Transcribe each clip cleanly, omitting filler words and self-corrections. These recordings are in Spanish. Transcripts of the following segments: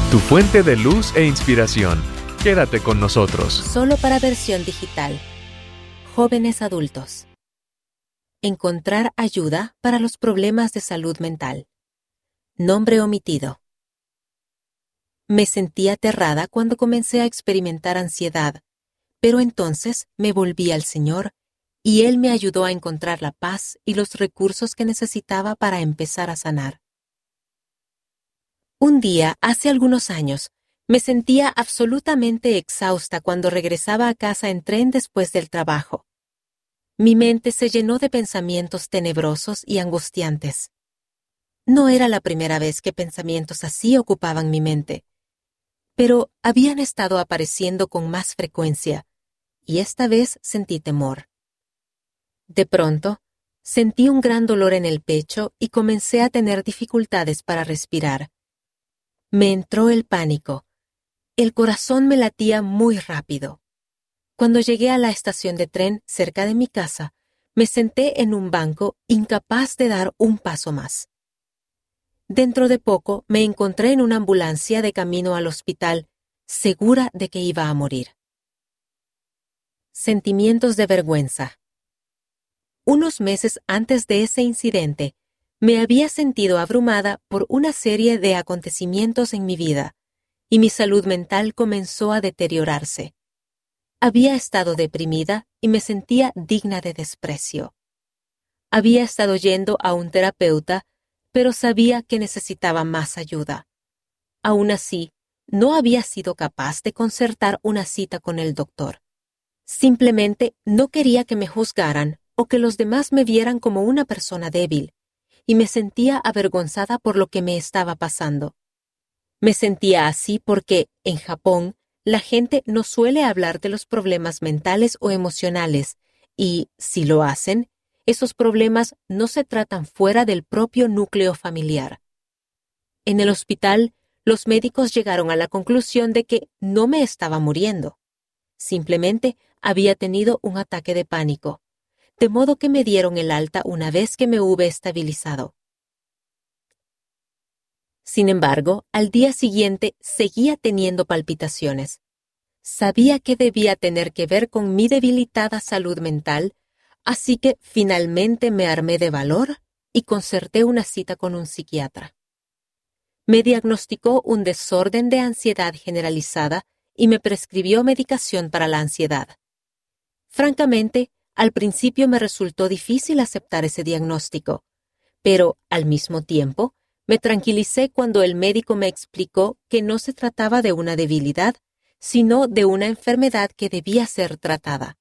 Tu fuente de luz e inspiración. Quédate con nosotros. Solo para versión digital. Jóvenes adultos. Encontrar ayuda para los problemas de salud mental. Nombre omitido. Me sentí aterrada cuando comencé a experimentar ansiedad, pero entonces me volví al Señor y Él me ayudó a encontrar la paz y los recursos que necesitaba para empezar a sanar. Un día, hace algunos años, me sentía absolutamente exhausta cuando regresaba a casa en tren después del trabajo. Mi mente se llenó de pensamientos tenebrosos y angustiantes. No era la primera vez que pensamientos así ocupaban mi mente, pero habían estado apareciendo con más frecuencia, y esta vez sentí temor. De pronto, sentí un gran dolor en el pecho y comencé a tener dificultades para respirar. Me entró el pánico. El corazón me latía muy rápido. Cuando llegué a la estación de tren cerca de mi casa, me senté en un banco incapaz de dar un paso más. Dentro de poco me encontré en una ambulancia de camino al hospital, segura de que iba a morir. Sentimientos de vergüenza. Unos meses antes de ese incidente, me había sentido abrumada por una serie de acontecimientos en mi vida, y mi salud mental comenzó a deteriorarse. Había estado deprimida y me sentía digna de desprecio. Había estado yendo a un terapeuta, pero sabía que necesitaba más ayuda. Aún así, no había sido capaz de concertar una cita con el doctor. Simplemente no quería que me juzgaran o que los demás me vieran como una persona débil, y me sentía avergonzada por lo que me estaba pasando. Me sentía así porque, en Japón, la gente no suele hablar de los problemas mentales o emocionales, y, si lo hacen, esos problemas no se tratan fuera del propio núcleo familiar. En el hospital, los médicos llegaron a la conclusión de que no me estaba muriendo. Simplemente había tenido un ataque de pánico, de modo que me dieron el alta una vez que me hube estabilizado. Sin embargo, al día siguiente seguía teniendo palpitaciones. Sabía que debía tener que ver con mi debilitada salud mental, así que finalmente me armé de valor y concerté una cita con un psiquiatra. Me diagnosticó un desorden de ansiedad generalizada y me prescribió medicación para la ansiedad. Francamente, al principio me resultó difícil aceptar ese diagnóstico, pero, al mismo tiempo, me tranquilicé cuando el médico me explicó que no se trataba de una debilidad, sino de una enfermedad que debía ser tratada.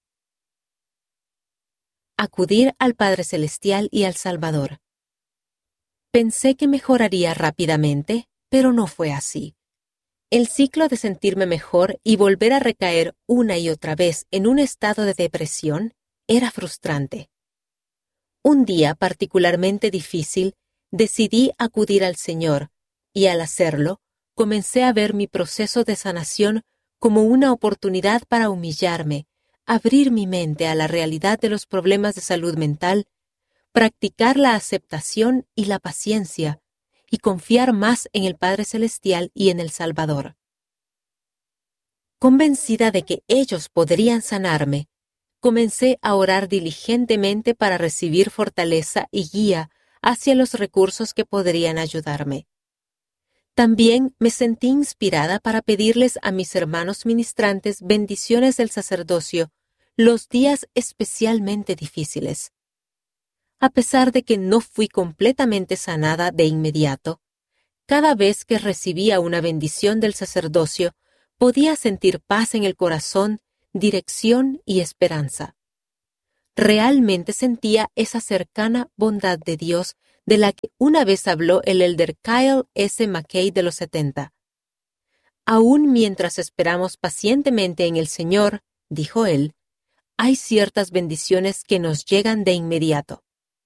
Acudir al Padre Celestial y al Salvador. Pensé que mejoraría rápidamente, pero no fue así. El ciclo de sentirme mejor y volver a recaer una y otra vez en un estado de depresión era frustrante. Un día particularmente difícil, decidí acudir al Señor, y al hacerlo, comencé a ver mi proceso de sanación como una oportunidad para humillarme, abrir mi mente a la realidad de los problemas de salud mental, practicar la aceptación y la paciencia, y confiar más en el Padre Celestial y en el Salvador. Convencida de que ellos podrían sanarme, comencé a orar diligentemente para recibir fortaleza y guía hacia los recursos que podrían ayudarme. También me sentí inspirada para pedirles a mis hermanos ministrantes bendiciones del sacerdocio los días especialmente difíciles. A pesar de que no fui completamente sanada de inmediato, cada vez que recibía una bendición del sacerdocio, podía sentir paz en el corazón, dirección y esperanza. Realmente sentía esa cercana bondad de Dios de la que una vez habló el elder Kyle S. McKay de los 70. Aún mientras esperamos pacientemente en el Señor, dijo él, hay ciertas bendiciones que nos llegan de inmediato.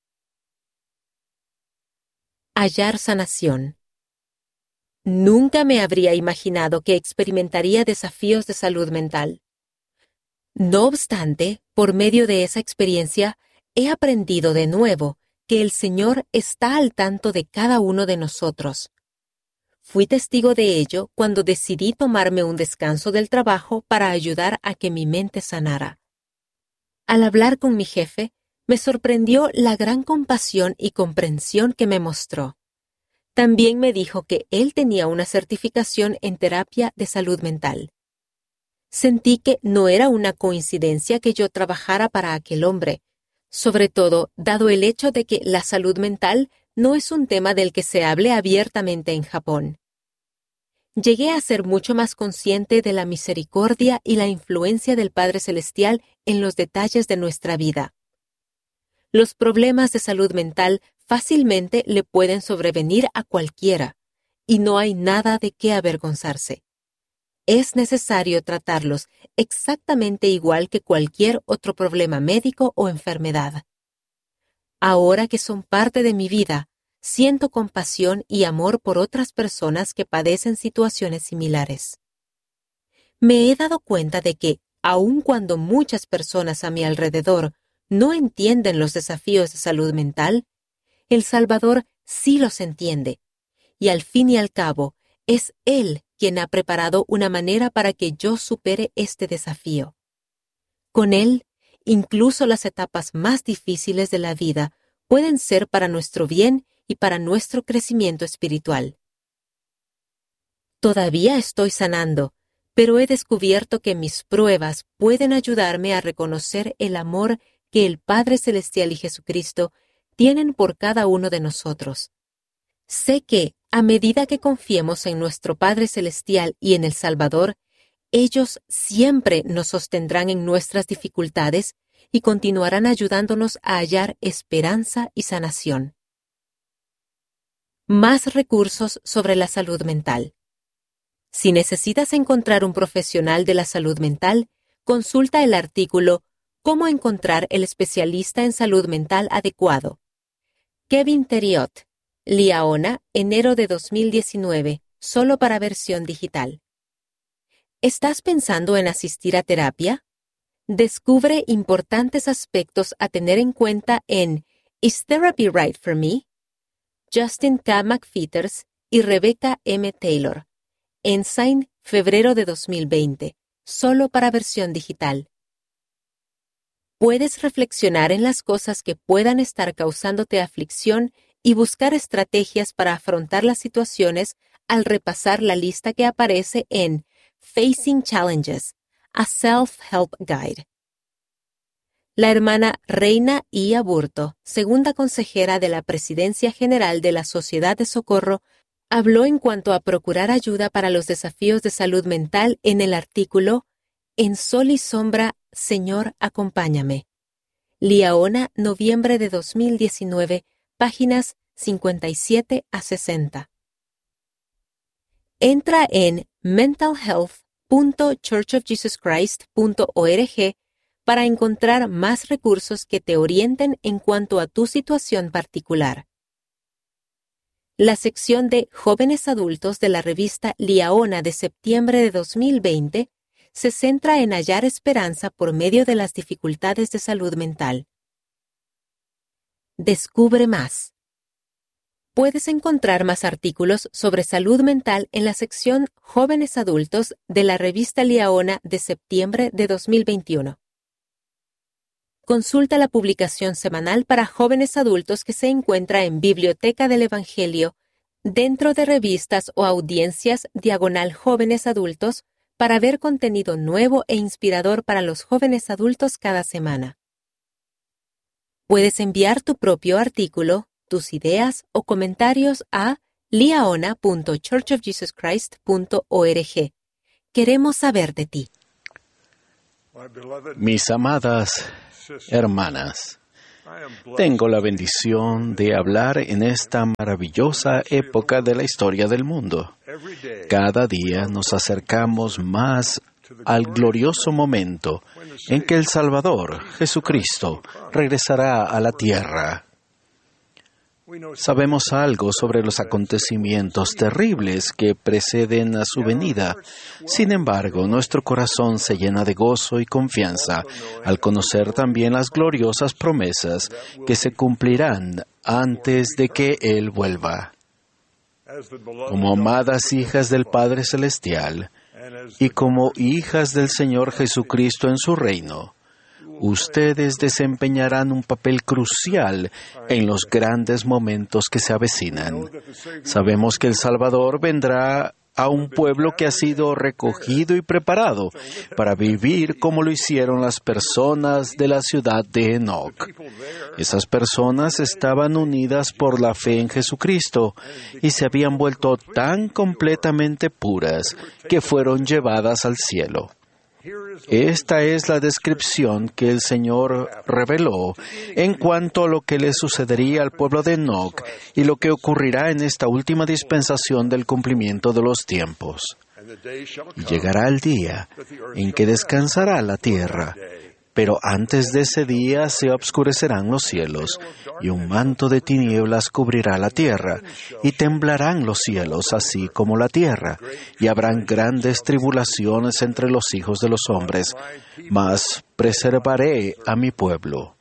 Hallar sanación. Nunca me habría imaginado que experimentaría desafíos de salud mental. No obstante, por medio de esa experiencia, he aprendido de nuevo que el Señor está al tanto de cada uno de nosotros. Fui testigo de ello cuando decidí tomarme un descanso del trabajo para ayudar a que mi mente sanara. Al hablar con mi jefe, me sorprendió la gran compasión y comprensión que me mostró. También me dijo que él tenía una certificación en terapia de salud mental. Sentí que no era una coincidencia que yo trabajara para aquel hombre, sobre todo dado el hecho de que la salud mental no es un tema del que se hable abiertamente en Japón. Llegué a ser mucho más consciente de la misericordia y la influencia del Padre Celestial en los detalles de nuestra vida. Los problemas de salud mental fácilmente le pueden sobrevenir a cualquiera, y no hay nada de qué avergonzarse. Es necesario tratarlos exactamente igual que cualquier otro problema médico o enfermedad. Ahora que son parte de mi vida, siento compasión y amor por otras personas que padecen situaciones similares. Me he dado cuenta de que, aun cuando muchas personas a mi alrededor no entienden los desafíos de salud mental, el Salvador sí los entiende, y al fin y al cabo, es Él quien ha preparado una manera para que yo supere este desafío. Con Él, incluso las etapas más difíciles de la vida pueden ser para nuestro bien y para nuestro crecimiento espiritual. Todavía estoy sanando, pero he descubierto que mis pruebas pueden ayudarme a reconocer el amor que el Padre Celestial y Jesucristo tienen por cada uno de nosotros. Sé que, a medida que confiemos en nuestro Padre Celestial y en el Salvador, ellos siempre nos sostendrán en nuestras dificultades y continuarán ayudándonos a hallar esperanza y sanación. Más recursos sobre la salud mental. Si necesitas encontrar un profesional de la salud mental, consulta el artículo «Cómo encontrar el especialista en salud mental adecuado». Kevin Theriot, Liaona, enero de 2019, solo para versión digital. ¿Estás pensando en asistir a terapia? Descubre importantes aspectos a tener en cuenta en ¿Is Therapy Right for Me? Justin K. McPheeters y Rebecca M. Taylor. Ensign, febrero de 2020, solo para versión digital. Puedes reflexionar en las cosas que puedan estar causándote aflicción y buscar estrategias para afrontar las situaciones al repasar la lista que aparece en Facing Challenges, a Self-Help Guide. La hermana Reina I. Aburto, segunda consejera de la Presidencia General de la Sociedad de Socorro, habló en cuanto a procurar ayuda para los desafíos de salud mental en el artículo En Sol y Sombra, Señor, acompáñame. Liaona, noviembre de 2019, páginas 57 a 60. Entra en mentalhealth.churchofjesuschrist.org para encontrar más recursos que te orienten en cuanto a tu situación particular. La sección de Jóvenes Adultos de la revista Liaona de septiembre de 2020 se centra en hallar esperanza por medio de las dificultades de salud mental. Descubre más. Puedes encontrar más artículos sobre salud mental en la sección Jóvenes Adultos de la revista Liaona de septiembre de 2021. Consulta la publicación semanal para jóvenes adultos que se encuentra en Biblioteca del Evangelio, dentro de revistas o audiencias /Jóvenes Adultos, para ver contenido nuevo e inspirador para los jóvenes adultos cada semana. Puedes enviar tu propio artículo, tus ideas o comentarios a liaona.churchofjesuschrist.org. Queremos saber de ti. Mis amadas hermanas, tengo la bendición de hablar en esta maravillosa época de la historia del mundo. Cada día nos acercamos más al glorioso momento en que el Salvador, Jesucristo, regresará a la tierra. Sabemos algo sobre los acontecimientos terribles que preceden a su venida. Sin embargo, nuestro corazón se llena de gozo y confianza al conocer también las gloriosas promesas que se cumplirán antes de que Él vuelva. como amadas hijas del Padre Celestial y como hijas del Señor Jesucristo en su reino, ustedes desempeñarán un papel crucial en los grandes momentos que se avecinan. Sabemos que el Salvador vendrá a un pueblo que ha sido recogido y preparado para vivir como lo hicieron las personas de la ciudad de Enoc. Esas personas estaban unidas por la fe en Jesucristo y se habían vuelto tan completamente puras que fueron llevadas al cielo. Esta es la descripción que el Señor reveló en cuanto a lo que le sucedería al pueblo de Enoc y lo que ocurrirá en esta última dispensación del cumplimiento de los tiempos. Y llegará el día en que descansará la tierra, pero antes de ese día se obscurecerán los cielos, y un manto de tinieblas cubrirá la tierra, y temblarán los cielos así como la tierra, y habrán grandes tribulaciones entre los hijos de los hombres, mas preservaré a mi pueblo.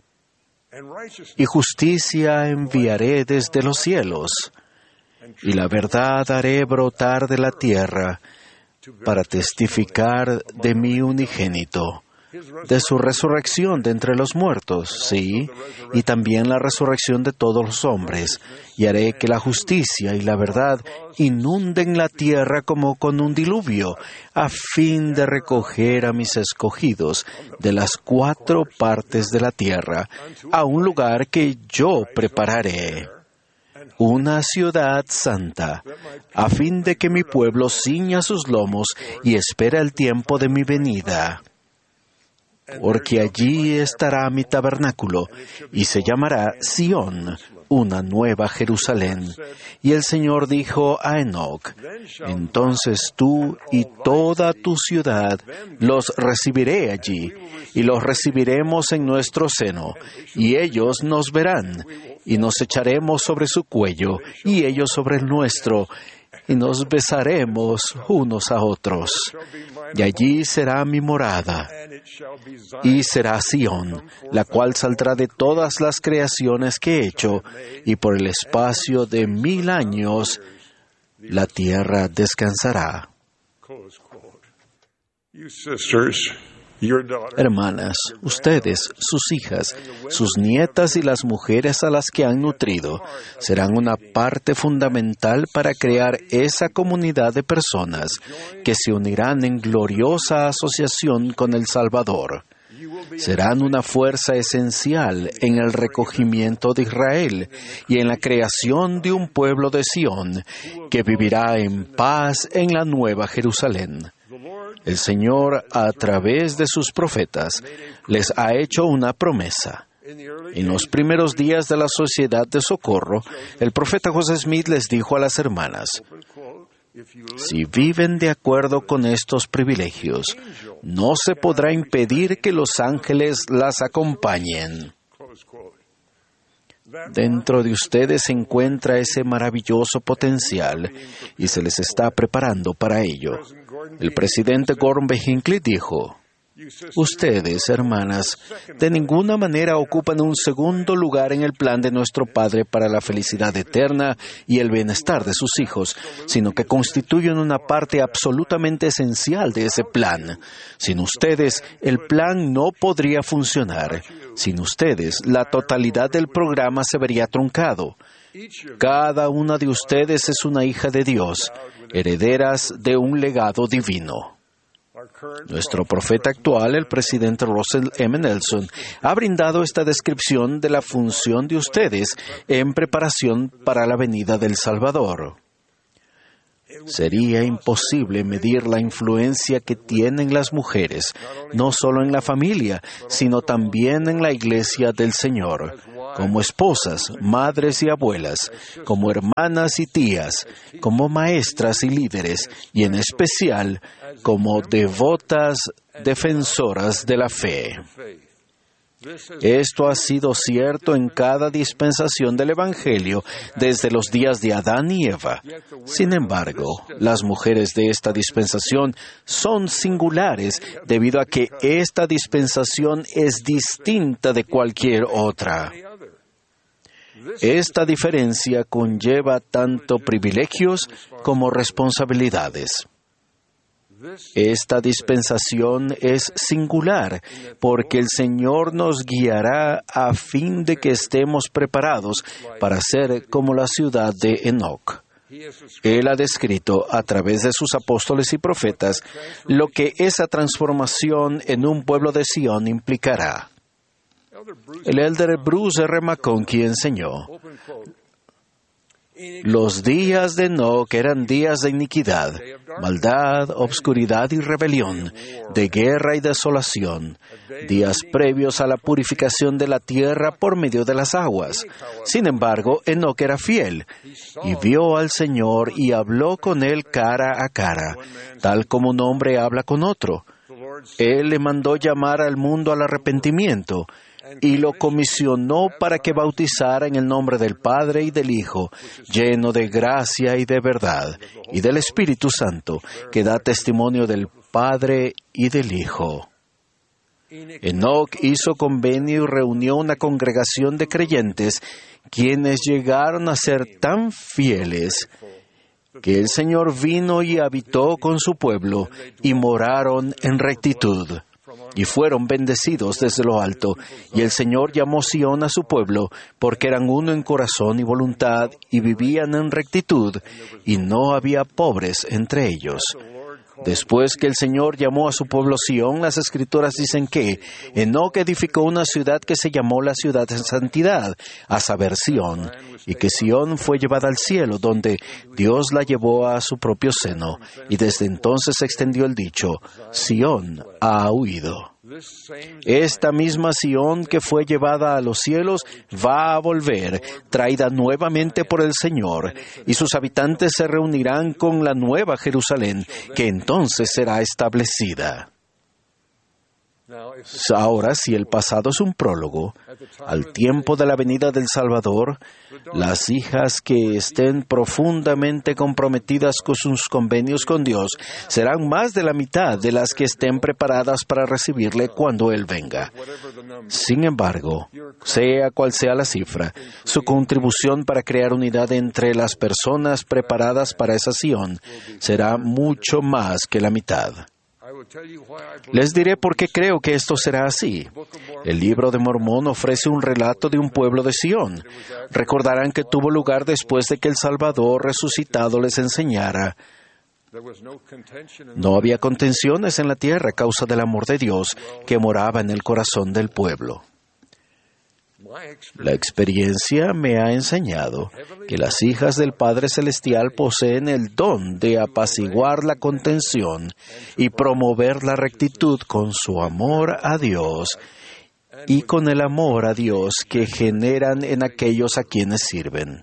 Y justicia enviaré desde los cielos, y la verdad haré brotar de la tierra, para testificar de mi unigénito, de su resurrección de entre los muertos, sí, y también la resurrección de todos los hombres, y haré que la justicia y la verdad inunden la tierra como con un diluvio, a fin de recoger a mis escogidos de las 4 partes de la tierra, a un lugar que yo prepararé, una ciudad santa, a fin de que mi pueblo ciña sus lomos y espera el tiempo de mi venida. Porque allí estará mi tabernáculo, y se llamará Sión, una nueva Jerusalén. Y el Señor dijo a Enoc: entonces tú y toda tu ciudad los recibiré allí, y los recibiremos en nuestro seno, y ellos nos verán, y nos echaremos sobre su cuello, y ellos sobre el nuestro, y nos besaremos unos a otros. Y allí será mi morada, y será Sión, la cual saldrá de todas las creaciones que he hecho, y por el espacio de 1000 años la tierra descansará. Hermanas, ustedes, sus hijas, sus nietas y las mujeres a las que han nutrido serán una parte fundamental para crear esa comunidad de personas que se unirán en gloriosa asociación con el Salvador. Serán una fuerza esencial en el recogimiento de Israel y en la creación de un pueblo de Sión que vivirá en paz en la Nueva Jerusalén. El Señor, a través de sus profetas, les ha hecho una promesa. En los primeros días de la Sociedad de Socorro, el profeta José Smith les dijo a las hermanas: si viven de acuerdo con estos privilegios, no se podrá impedir que los ángeles las acompañen. Dentro de ustedes se encuentra ese maravilloso potencial y se les está preparando para ello. El presidente Gordon B. Hinckley dijo: ustedes, hermanas, de ninguna manera ocupan un segundo lugar en el plan de nuestro Padre para la felicidad eterna y el bienestar de sus hijos, sino que constituyen una parte absolutamente esencial de ese plan. Sin ustedes, el plan no podría funcionar. Sin ustedes, la totalidad del programa se vería truncado. Cada una de ustedes es una hija de Dios, herederas de un legado divino. Nuestro profeta actual, el presidente Russell M. Nelson, ha brindado esta descripción de la función de ustedes en preparación para la venida del Salvador. Sería imposible medir la influencia que tienen las mujeres, no solo en la familia, sino también en la iglesia del Señor, como esposas, madres y abuelas, como hermanas y tías, como maestras y líderes, y en especial como devotas defensoras de la fe. Esto ha sido cierto en cada dispensación del Evangelio desde los días de Adán y Eva. Sin embargo, las mujeres de esta dispensación son singulares debido a que esta dispensación es distinta de cualquier otra. Esta diferencia conlleva tanto privilegios como responsabilidades. Esta dispensación es singular porque el Señor nos guiará a fin de que estemos preparados para ser como la ciudad de Enoc. Él ha descrito a través de sus apóstoles y profetas lo que esa transformación en un pueblo de Sion implicará. El elder Bruce R. McConkie enseñó: los días de Enoc eran días de iniquidad, maldad, obscuridad y rebelión, de guerra y desolación, días previos a la purificación de la tierra por medio de las aguas. Sin embargo, Enoc era fiel y vio al Señor y habló con Él cara a cara, tal como un hombre habla con otro. Él le mandó llamar al mundo al arrepentimiento y lo comisionó para que bautizara en el nombre del Padre y del Hijo, lleno de gracia y de verdad, y del Espíritu Santo, que da testimonio del Padre y del Hijo. Enoc hizo convenio y reunió una congregación de creyentes, quienes llegaron a ser tan fieles que el Señor vino y habitó con su pueblo, y moraron en rectitud. Y fueron bendecidos desde lo alto, y el Señor llamó Sión a su pueblo, porque eran uno en corazón y voluntad, y vivían en rectitud, y no había pobres entre ellos. Después que el Señor llamó a su pueblo Sión, las Escrituras dicen que Enoc edificó una ciudad que se llamó la ciudad de santidad, a saber, Sión, y que Sión fue llevada al cielo, donde Dios la llevó a su propio seno, y desde entonces se extendió el dicho: Sión ha huido. Esta misma Sión que fue llevada a los cielos va a volver, traída nuevamente por el Señor, y sus habitantes se reunirán con la nueva Jerusalén, que entonces será establecida. Ahora, si el pasado es un prólogo, al tiempo de la venida del Salvador, las hijas que estén profundamente comprometidas con sus convenios con Dios serán más de la mitad de las que estén preparadas para recibirle cuando Él venga. Sin embargo, sea cual sea la cifra, su contribución para crear unidad entre las personas preparadas para esa Sión será mucho más que la mitad. Les diré por qué creo que esto será así. El libro de Mormón ofrece un relato de un pueblo de Sión. Recordarán que tuvo lugar después de que el Salvador resucitado les enseñara. No había contenciones en la tierra a causa del amor de Dios que moraba en el corazón del pueblo. La experiencia me ha enseñado que las hijas del Padre Celestial poseen el don de apaciguar la contención y promover la rectitud con su amor a Dios y con el amor a Dios que generan en aquellos a quienes sirven.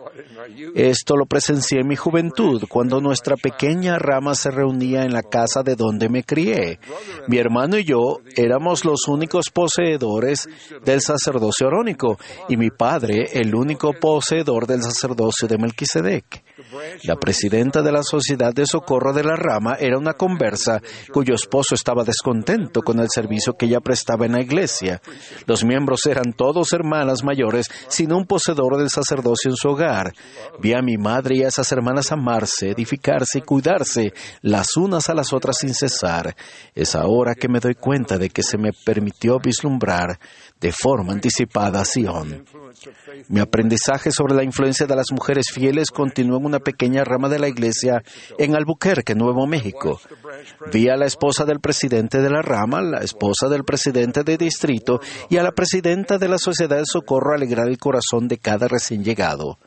Esto lo presencié en mi juventud, cuando nuestra pequeña rama se reunía en la casa de donde me crié. Mi hermano y yo éramos los únicos poseedores del sacerdocio arónico, y mi padre el único poseedor del sacerdocio de Melquisedec. La presidenta de la Sociedad de Socorro de la Rama era una conversa cuyo esposo estaba descontento con el servicio que ella prestaba en la iglesia. Los miembros eran todos hermanas mayores, sin un poseedor del sacerdocio en su hogar. Vi a mi madre y a esas hermanas amarse, edificarse y cuidarse las unas a las otras sin cesar. Es ahora que me doy cuenta de que se me permitió vislumbrar de forma anticipada a Sion. Mi aprendizaje sobre la influencia de las mujeres fieles continuó en una pequeña rama de la iglesia en Albuquerque, Nuevo México. Vi a la esposa del presidente de la rama, la esposa del presidente de distrito y a la presidenta de la Sociedad de Socorro alegrar el corazón de cada recién llegado.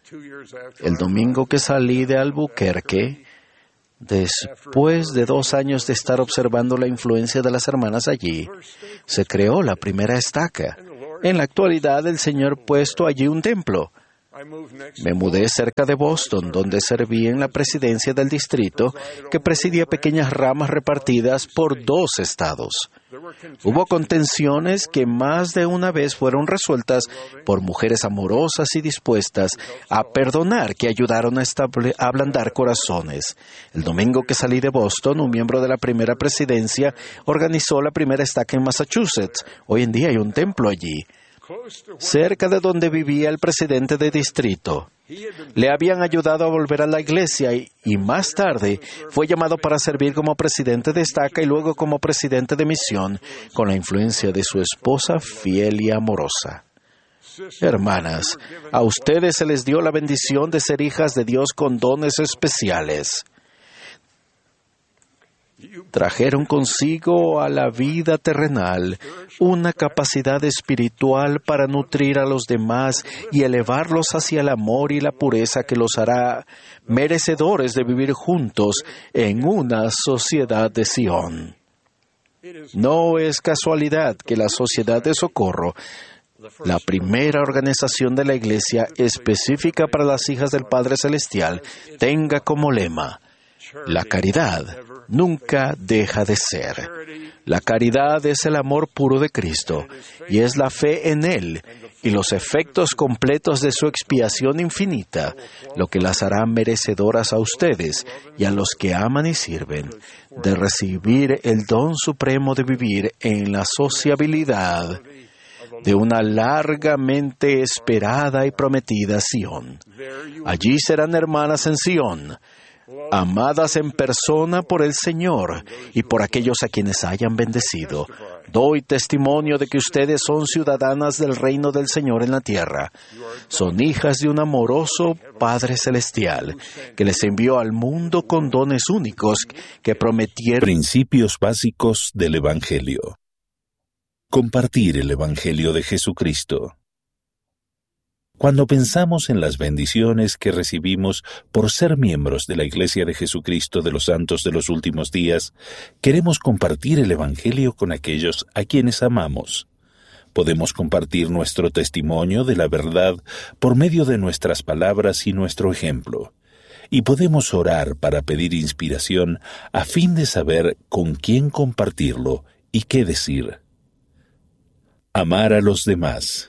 El domingo que salí de Albuquerque, después de 2 años de estar observando la influencia de las hermanas allí, se creó la primera estaca. En la actualidad, el Señor ha puesto allí un templo. Me mudé cerca de Boston, donde serví en la presidencia del distrito, que presidía pequeñas ramas repartidas por 2 estados. Hubo contenciones que más de una vez fueron resueltas por mujeres amorosas y dispuestas a perdonar, que ayudaron a ablandar corazones. El domingo que salí de Boston, un miembro de la primera presidencia organizó la primera estaca en Massachusetts. Hoy en día hay un templo allí. cerca de donde vivía el presidente de distrito. Le habían ayudado a volver a la iglesia y más tarde fue llamado para servir como presidente de estaca y luego como presidente de misión, con la influencia de su esposa fiel y amorosa. Hermanas, a ustedes se les dio la bendición de ser hijas de Dios con dones especiales. Trajeron consigo a la vida terrenal una capacidad espiritual para nutrir a los demás y elevarlos hacia el amor y la pureza que los hará merecedores de vivir juntos en una sociedad de Sion. No es casualidad que la Sociedad de Socorro, la primera organización de la Iglesia específica para las hijas del Padre Celestial, tenga como lema: la caridad nunca deja de ser. La caridad es el amor puro de Cristo y es la fe en Él y los efectos completos de su expiación infinita, lo que las hará merecedoras a ustedes y a los que aman y sirven de recibir el don supremo de vivir en la sociabilidad de una largamente esperada y prometida Sion. Allí serán hermanas en Sion, amadas en persona por el Señor y por aquellos a quienes hayan bendecido. Doy testimonio de que ustedes son ciudadanas del reino del Señor en la tierra. Son hijas de un amoroso Padre Celestial que les envió al mundo con dones únicos que prometieron. Principios básicos del Evangelio. Compartir el Evangelio de Jesucristo. Cuando pensamos en las bendiciones que recibimos por ser miembros de la Iglesia de Jesucristo de los Santos de los Últimos Días, queremos compartir el Evangelio con aquellos a quienes amamos. Podemos compartir nuestro testimonio de la verdad por medio de nuestras palabras y nuestro ejemplo. Y podemos orar para pedir inspiración a fin de saber con quién compartirlo y qué decir. Amar a los demás.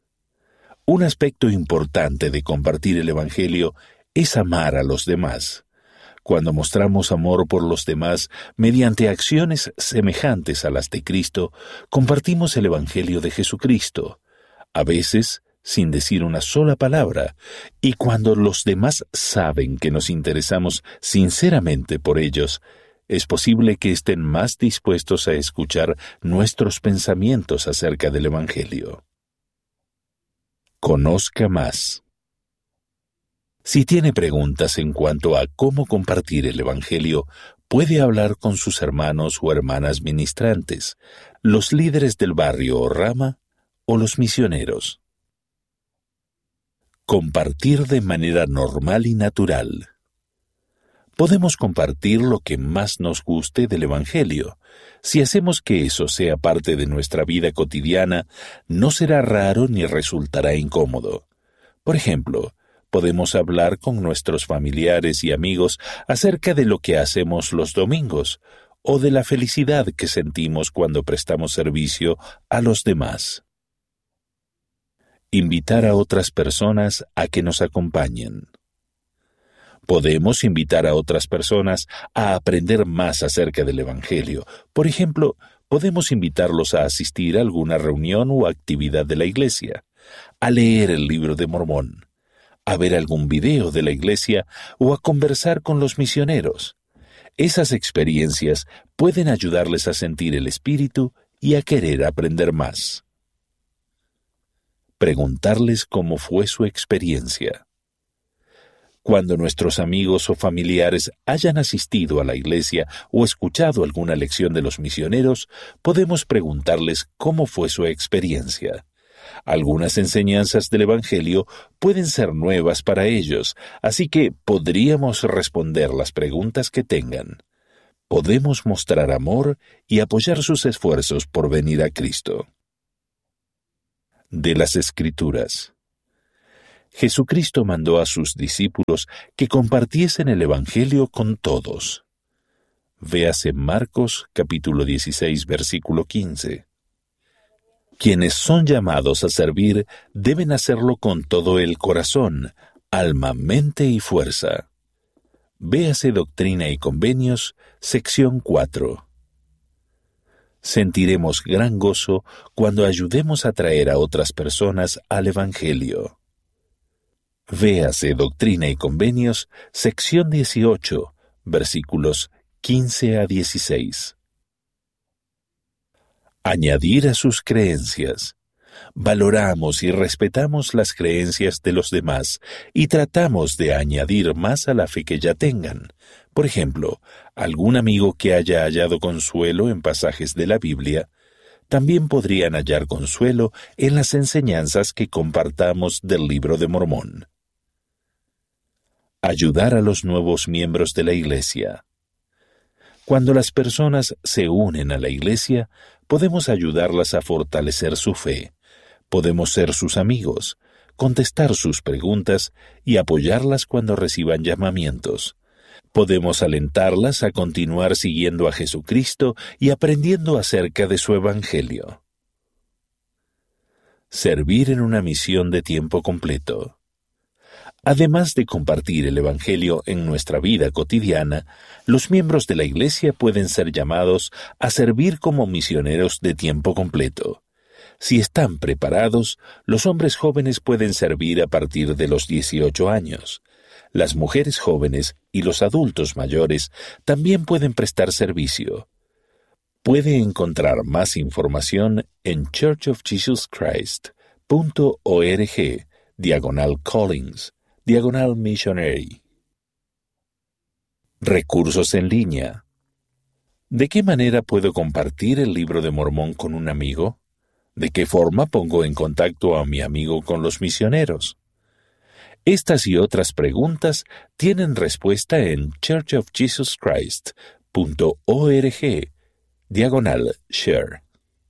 Un aspecto importante de compartir el Evangelio es amar a los demás. Cuando mostramos amor por los demás mediante acciones semejantes a las de Cristo, compartimos el Evangelio de Jesucristo, a veces sin decir una sola palabra, y cuando los demás saben que nos interesamos sinceramente por ellos, es posible que estén más dispuestos a escuchar nuestros pensamientos acerca del Evangelio. Conozca más. Si tiene preguntas en cuanto a cómo compartir el Evangelio, puede hablar con sus hermanos o hermanas ministrantes, los líderes del barrio o rama, o los misioneros. Compartir de manera normal y natural. Podemos compartir lo que más nos guste del Evangelio. Si hacemos que eso sea parte de nuestra vida cotidiana, no será raro ni resultará incómodo. Por ejemplo, podemos hablar con nuestros familiares y amigos acerca de lo que hacemos los domingos, o de la felicidad que sentimos cuando prestamos servicio a los demás. Invitar a otras personas a que nos acompañen. Podemos invitar a otras personas a aprender más acerca del Evangelio. Por ejemplo, podemos invitarlos a asistir a alguna reunión o actividad de la iglesia, a leer el libro de Mormón, a ver algún video de la iglesia o a conversar con los misioneros. Esas experiencias pueden ayudarles a sentir el Espíritu y a querer aprender más. Preguntarles cómo fue su experiencia. Cuando nuestros amigos o familiares hayan asistido a la iglesia o escuchado alguna lección de los misioneros, podemos preguntarles cómo fue su experiencia. Algunas enseñanzas del Evangelio pueden ser nuevas para ellos, así que podríamos responder las preguntas que tengan. Podemos mostrar amor y apoyar sus esfuerzos por venir a Cristo. De las Escrituras. Jesucristo mandó a sus discípulos que compartiesen el Evangelio con todos. Véase Marcos capítulo 16, versículo 15. Quienes son llamados a servir deben hacerlo con todo el corazón, alma, mente y fuerza. Véase Doctrina y Convenios, sección 4. Sentiremos gran gozo cuando ayudemos a traer a otras personas al Evangelio. Véase Doctrina y Convenios, sección 18, versículos 15 a 16. Añadir a sus creencias. Valoramos y respetamos las creencias de los demás y tratamos de añadir más a la fe que ya tengan. Por ejemplo, algún amigo que haya hallado consuelo en pasajes de la Biblia, también podrían hallar consuelo en las enseñanzas que compartamos del Libro de Mormón. Ayudar a los nuevos miembros de la Iglesia. Cuando las personas se unen a la Iglesia, podemos ayudarlas a fortalecer su fe. Podemos ser sus amigos, contestar sus preguntas y apoyarlas cuando reciban llamamientos. Podemos alentarlas a continuar siguiendo a Jesucristo y aprendiendo acerca de su Evangelio. Servir en una misión de tiempo completo. Además de compartir el Evangelio en nuestra vida cotidiana, los miembros de la Iglesia pueden ser llamados a servir como misioneros de tiempo completo. Si están preparados, los hombres jóvenes pueden servir a partir de los 18 años. Las mujeres jóvenes y los adultos mayores también pueden prestar servicio. Puede encontrar más información en churchofjesuschrist.org/Callings /missionary. Recursos en línea. ¿De qué manera puedo compartir el Libro de Mormón con un amigo? ¿De qué forma pongo en contacto a mi amigo con los misioneros? Estas y otras preguntas tienen respuesta en churchofjesuschrist.org/share.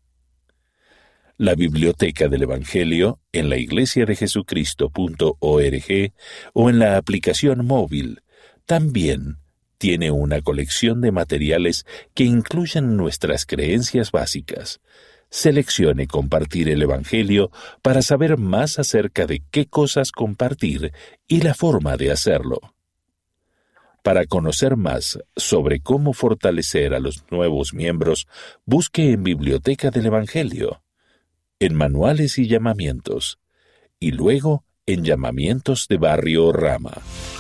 La Biblioteca del Evangelio en la iglesiadejesucristo.org o en la aplicación móvil también tiene una colección de materiales que incluyen nuestras creencias básicas. Seleccione compartir el Evangelio para saber más acerca de qué cosas compartir y la forma de hacerlo. Para conocer más sobre cómo fortalecer a los nuevos miembros, busque en Biblioteca del Evangelio, en Manuales y Llamamientos, y luego en Llamamientos de Barrio o Rama.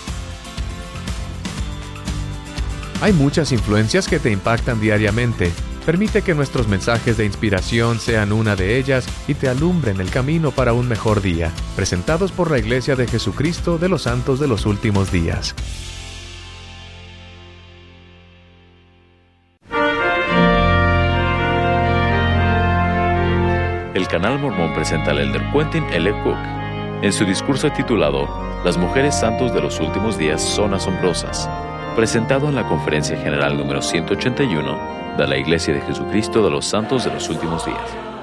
Hay muchas influencias que te impactan diariamente. Permite que nuestros mensajes de inspiración sean una de ellas y te alumbren el camino para un mejor día. Presentados por la Iglesia de Jesucristo de los Santos de los Últimos Días. El Canal Mormón presenta al elder Quentin L. Cook en su discurso titulado Las mujeres santos de los últimos días son asombrosas, presentado en la Conferencia General número 181 de la Iglesia de Jesucristo de los Santos de los Últimos Días.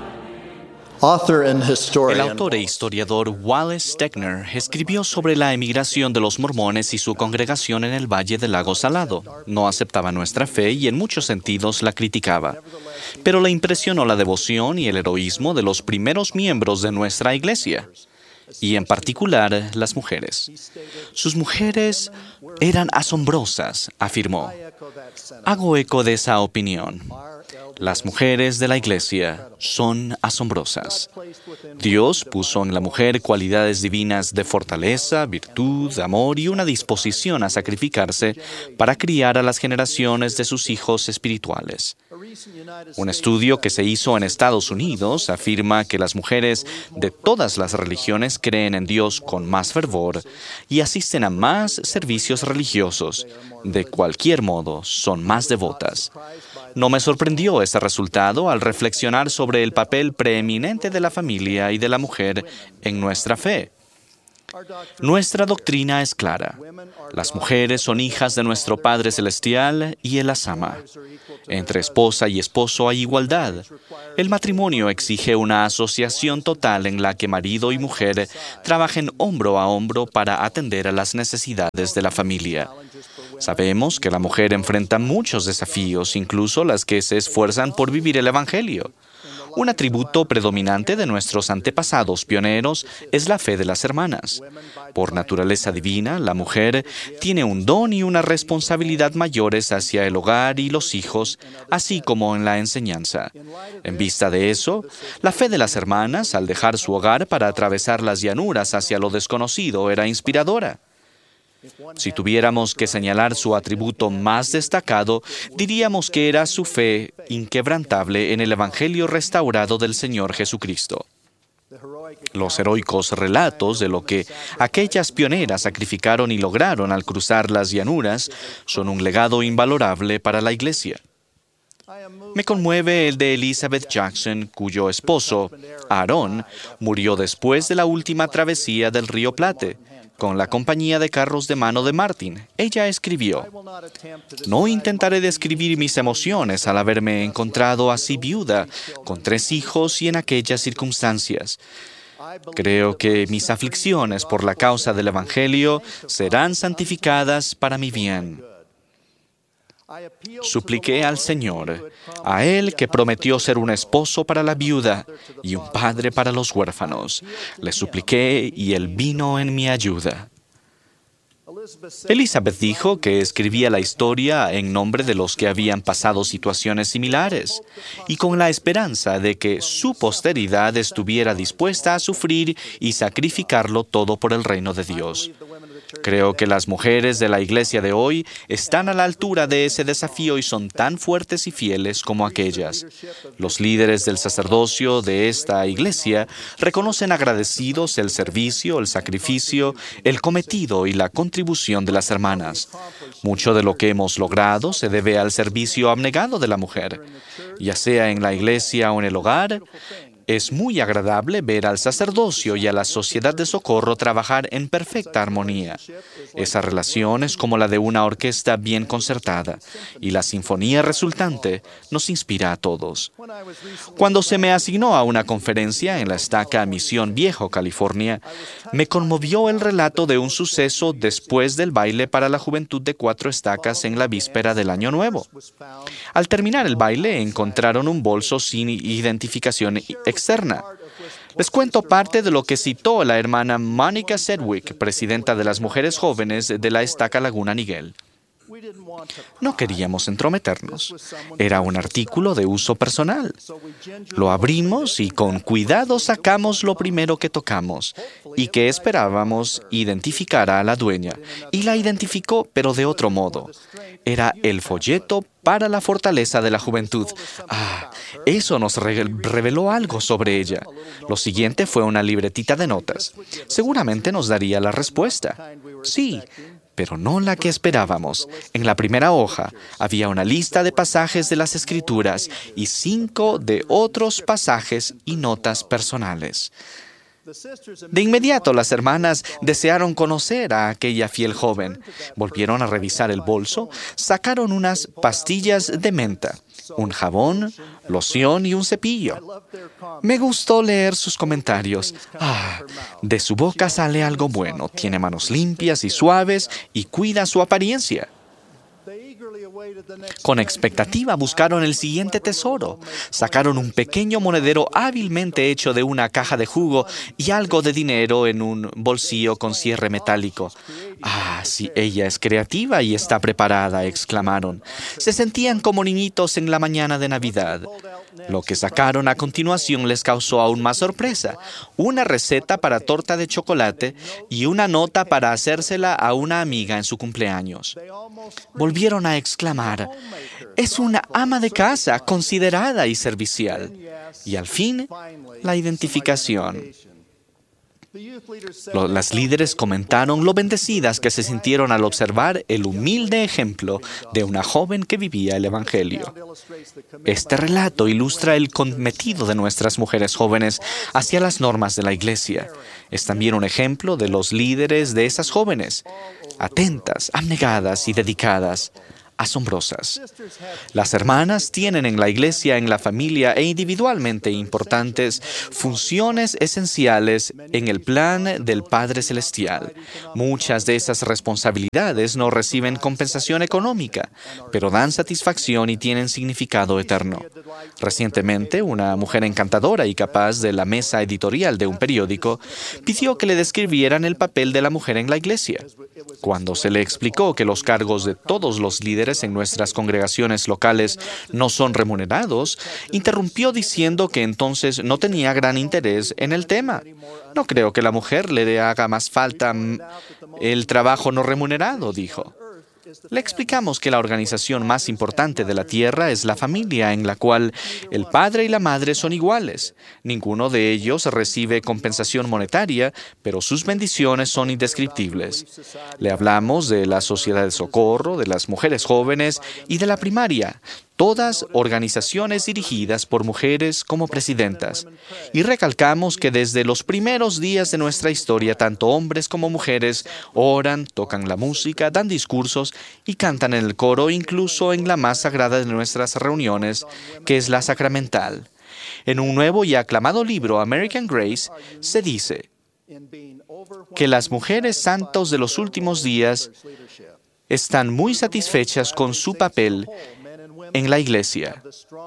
El autor e historiador Wallace Stegner escribió sobre la emigración de los mormones y su congregación en el Valle del Lago Salado. No aceptaba nuestra fe y en muchos sentidos la criticaba. Pero le impresionó la devoción y el heroísmo de los primeros miembros de nuestra iglesia, y en particular las mujeres. Sus mujeres eran asombrosas, afirmó. Hago eco de esa opinión. Las mujeres de la iglesia son asombrosas. Dios puso en la mujer cualidades divinas de fortaleza, virtud, amor y una disposición a sacrificarse para criar a las generaciones de sus hijos espirituales. Un estudio que se hizo en Estados Unidos afirma que las mujeres de todas las religiones creen en Dios con más fervor y asisten a más servicios religiosos. De cualquier modo, son más devotas. No me sorprendió ese resultado al reflexionar sobre el papel preeminente de la familia y de la mujer en nuestra fe. Nuestra doctrina es clara. Las mujeres son hijas de nuestro Padre Celestial y Él las ama. Entre esposa y esposo hay igualdad. El matrimonio exige una asociación total en la que marido y mujer trabajen hombro a hombro para atender a las necesidades de la familia. Sabemos que la mujer enfrenta muchos desafíos, incluso las que se esfuerzan por vivir el Evangelio. Un atributo predominante de nuestros antepasados pioneros es la fe de las hermanas. Por naturaleza divina, la mujer tiene un don y una responsabilidad mayores hacia el hogar y los hijos, así como en la enseñanza. En vista de eso, la fe de las hermanas, al dejar su hogar para atravesar las llanuras hacia lo desconocido, era inspiradora. Si tuviéramos que señalar su atributo más destacado, diríamos que era su fe inquebrantable en el Evangelio restaurado del Señor Jesucristo. Los heroicos relatos de lo que aquellas pioneras sacrificaron y lograron al cruzar las llanuras son un legado invalorable para la Iglesia. Me conmueve el de Elizabeth Jackson, cuyo esposo, Aarón, murió después de la última travesía del río Platte, con la compañía de carros de mano de Martin. Ella escribió: "No intentaré describir mis emociones al haberme encontrado así viuda, con 3 hijos y en aquellas circunstancias. Creo que mis aflicciones por la causa del Evangelio serán santificadas para mi bien. Supliqué al Señor, a Él que prometió ser un esposo para la viuda y un padre para los huérfanos. Le supliqué y Él vino en mi ayuda". Elizabeth dijo que escribía la historia en nombre de los que habían pasado situaciones similares y con la esperanza de que su posteridad estuviera dispuesta a sufrir y sacrificarlo todo por el reino de Dios. Creo que las mujeres de la Iglesia de hoy están a la altura de ese desafío y son tan fuertes y fieles como aquellas. Los líderes del sacerdocio de esta Iglesia reconocen agradecidos el servicio, el sacrificio, el cometido y la contribución de las hermanas. Mucho de lo que hemos logrado se debe al servicio abnegado de la mujer, ya sea en la Iglesia o en el hogar. Es muy agradable ver al sacerdocio y a la sociedad de socorro trabajar en perfecta armonía. Esa relación es como la de una orquesta bien concertada, y la sinfonía resultante nos inspira a todos. Cuando se me asignó a una conferencia en la estaca Misión Viejo, California, me conmovió el relato de un suceso después del baile para la juventud de 4 estacas en la víspera del Año Nuevo. Al terminar el baile, encontraron un bolso sin identificación externa. Les cuento parte de lo que citó la hermana Monica Sedgwick, presidenta de las mujeres jóvenes de la estaca Laguna Niguel. No queríamos entrometernos. Era un artículo de uso personal. Lo abrimos y con cuidado sacamos lo primero que tocamos y que esperábamos identificara a la dueña. Y la identificó, pero de otro modo. Era el folleto para la fortaleza de la juventud. Eso nos reveló algo sobre ella. Lo siguiente fue una libretita de notas. Seguramente nos daría la respuesta. Sí, pero no la que esperábamos. En la primera hoja había una lista de pasajes de las Escrituras y 5 de otros pasajes y notas personales. De inmediato las hermanas desearon conocer a aquella fiel joven. Volvieron a revisar el bolso, sacaron unas pastillas de menta, un jabón, loción y un cepillo. Me gustó leer sus comentarios. De su boca sale algo bueno, tiene manos limpias y suaves y cuida su apariencia. Con expectativa buscaron el siguiente tesoro. Sacaron un pequeño monedero hábilmente hecho de una caja de jugo y algo de dinero en un bolsillo con cierre metálico. Sí, ella es creativa y está preparada, exclamaron. Se sentían como niñitos en la mañana de Navidad. Lo que sacaron a continuación les causó aún más sorpresa. Una receta para torta de chocolate y una nota para hacérsela a una amiga en su cumpleaños. Volvieron a exclamar: "Es una ama de casa, considerada y servicial". Y al fin, la identificación. Las líderes comentaron lo bendecidas que se sintieron al observar el humilde ejemplo de una joven que vivía el Evangelio. Este relato ilustra el cometido de nuestras mujeres jóvenes hacia las normas de la Iglesia. Es también un ejemplo de los líderes de esas jóvenes, atentas, abnegadas y dedicadas. asombrosas. Las hermanas tienen en la iglesia, en la familia e individualmente importantes funciones esenciales en el plan del Padre Celestial. Muchas de esas responsabilidades no reciben compensación económica, pero dan satisfacción y tienen significado eterno. Recientemente, una mujer encantadora y capaz de la mesa editorial de un periódico pidió que le describieran el papel de la mujer en la iglesia. Cuando se le explicó que los cargos de todos los líderes en nuestras congregaciones locales no son remunerados, interrumpió diciendo que entonces no tenía gran interés en el tema. No creo que la mujer le haga más falta el trabajo no remunerado, dijo. Le explicamos que la organización más importante de la tierra es la familia, en la cual el padre y la madre son iguales. Ninguno de ellos recibe compensación monetaria, pero sus bendiciones son indescriptibles. Le hablamos de la sociedad de socorro, de las mujeres jóvenes y de la primaria, todas organizaciones dirigidas por mujeres como presidentas. Y recalcamos que desde los primeros días de nuestra historia, tanto hombres como mujeres oran, tocan la música, dan discursos y cantan en el coro, incluso en la más sagrada de nuestras reuniones, que es la sacramental. En un nuevo y aclamado libro, American Grace, se dice que las mujeres santos de los últimos días están muy satisfechas con su papel en la iglesia.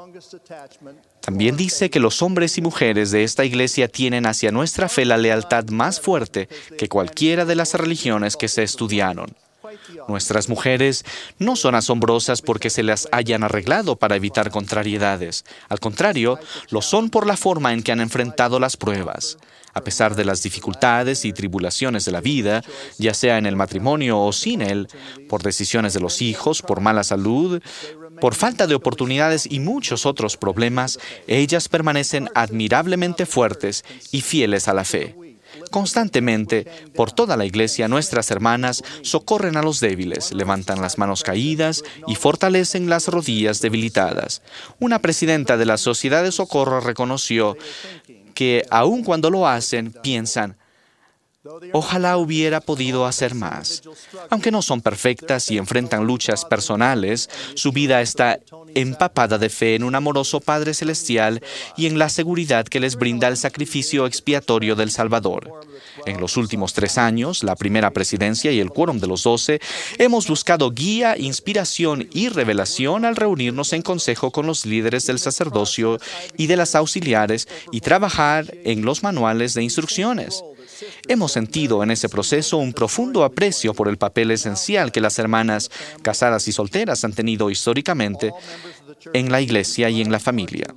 También dice que los hombres y mujeres de esta iglesia tienen hacia nuestra fe la lealtad más fuerte que cualquiera de las religiones que se estudiaron. Nuestras mujeres no son asombrosas porque se las hayan arreglado para evitar contrariedades. Al contrario, lo son por la forma en que han enfrentado las pruebas. A pesar de las dificultades y tribulaciones de la vida, ya sea en el matrimonio o sin él, por decisiones de los hijos, por mala salud, por falta de oportunidades y muchos otros problemas, ellas permanecen admirablemente fuertes y fieles a la fe. Constantemente, por toda la iglesia, nuestras hermanas socorren a los débiles, levantan las manos caídas y fortalecen las rodillas debilitadas. Una presidenta de la Sociedad de Socorro reconoció que, aun cuando lo hacen, piensan: ojalá hubiera podido hacer más. Aunque no son perfectas y enfrentan luchas personales, su vida está empapada de fe en un amoroso Padre Celestial y en la seguridad que les brinda el sacrificio expiatorio del Salvador. En los últimos 3 años, la primera presidencia y el quórum de los 12, hemos buscado guía, inspiración y revelación al reunirnos en consejo con los líderes del sacerdocio y de las auxiliares y trabajar en los manuales de instrucciones. Hemos sentido en ese proceso un profundo aprecio por el papel esencial que las hermanas casadas y solteras han tenido históricamente en la iglesia y en la familia.